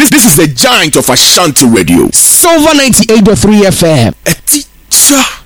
This is the giant of Ashanti Radio. Silver 98.3 FM. A teacher.